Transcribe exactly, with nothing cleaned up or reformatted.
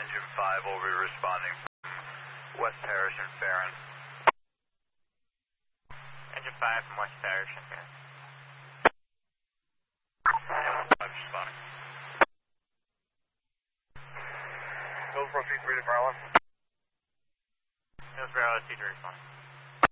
Engine five will be responding from West Parish and Farron. Engine five from West Parish and Farron. Engine five responding. Hillsborough C three to Maryland. Hillsborough C three responding.